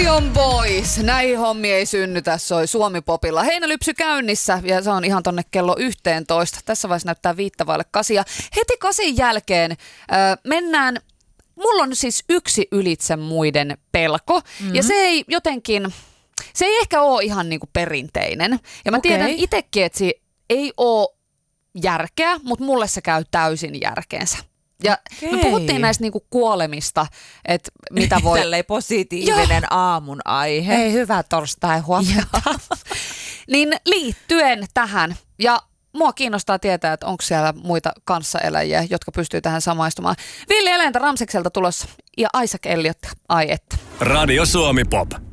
Lion Boys, näihin hommiin ei synnytä, soi Suomi-popilla. Heinälypsy käynnissä ja se on ihan tonne kello 11. Tässä vaiheessa näyttää 7:05. Heti 8 jälkeen mennään, mulla on siis yksi ylitse muiden pelko ja se ei jotenkin, se ei ehkä ole ihan niinku perinteinen. Ja mä tiedän itsekin, että se ei ole järkeä, mutta mulle se käy täysin järkeensä. Ja me puhuttiin näistä niinku kuolemista, että mitä voi... Tälleen positiivinen aamun aihe. Ei, hyvää torstai huomenta. Niin liittyen tähän, ja mua kiinnostaa tietää, että onko siellä muita kanssaeläjiä, jotka pystyy tähän samaistumaan. Villi Eläintä Ramsekselta tulossa ja Isaac Elliot, ai että. Radio Suomi Pop.